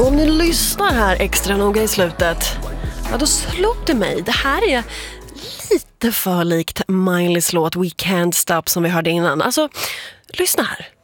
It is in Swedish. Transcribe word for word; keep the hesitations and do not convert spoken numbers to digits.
Och om ni lyssnar här extra noga i slutet, ja, då slog det mig. Det här är lite för likt Miley's låt We Can't Stop som vi hörde innan. Alltså, lyssna här.